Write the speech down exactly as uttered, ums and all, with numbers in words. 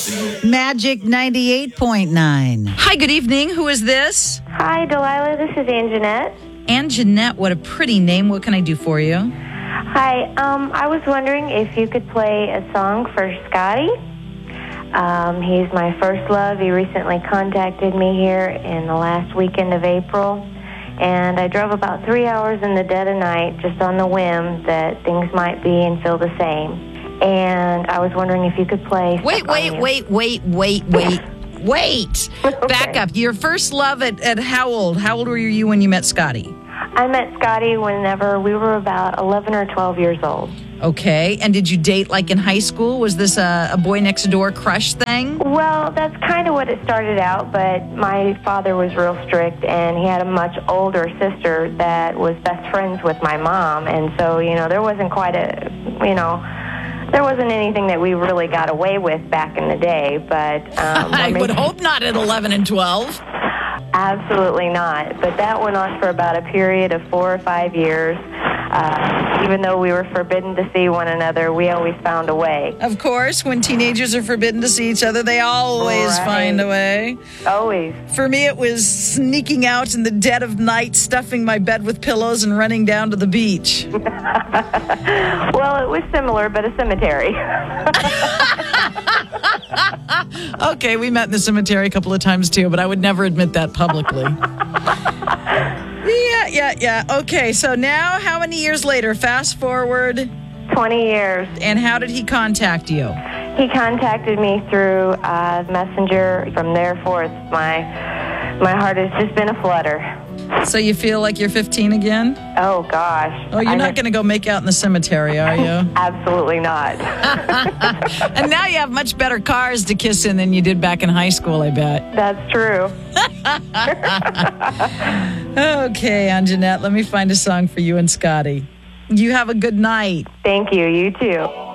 Magic ninety-eight point nine. Hi, good evening. Who is this? Hi, Delilah. This is Ann Jeanette. Ann Jeanette, what a pretty name. What can I do for you? Hi. Um, I was wondering if you could play a song for Scotty. Um, he's my first love. He recently contacted me here in the last weekend of April. And I drove about three hours in the dead of night just on the whim that things might be and feel the same. And I was wondering if you could play. Wait, wait, wait, wait, wait, wait, wait. Okay. Back up. Your first love at, at how old? How old were you when you met Scotty? I met Scotty whenever we were about eleven or twelve years old. Okay. And did you date like in high school? Was this a, a boy next door crush thing? Well, that's kind of what it started out, but my father was real strict, and he had a much older sister that was best friends with my mom. And so, you know, there wasn't quite a, you know, there wasn't anything that we really got away with back in the day, but... Um, I would hope not at eleven and twelve. Absolutely not. But that went on for about a period of four or five years. Uh, even though we were forbidden to see one another, we always found a way. Of course, when teenagers are forbidden to see each other, they always Right. find a way. Always. For me, it was sneaking out in the dead of night, stuffing my bed with pillows, and running down to the beach. Well, it was similar, but a cemetery. Okay, we met in the cemetery a couple of times too, but I would never admit that publicly. Yeah, yeah, yeah. Okay, so now how many years later? Fast forward. twenty years. And how did he contact you? He contacted me through uh, Messenger. From there forth, my my heart has just been a flutter. So you feel like you're fifteen again? Oh, gosh. Oh, you're I not know- going to go make out in the cemetery, are you? Absolutely not. And now you have much better cars to kiss in than you did back in high school, I bet. That's true. Okay, Anjanette, let me find a song for you and Scotty. You have a good night. Thank you. You too.